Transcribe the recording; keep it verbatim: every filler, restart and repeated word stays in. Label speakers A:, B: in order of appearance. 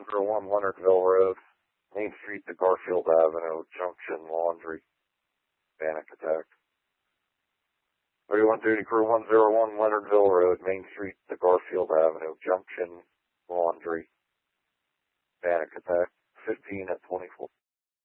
A: one oh one Leonardville Road, Main Street to Garfield Avenue, Junction, Laundry. Panic attack. thirty-one duty crew one oh one Leonardville Road, Main Street to Garfield Avenue, Junction,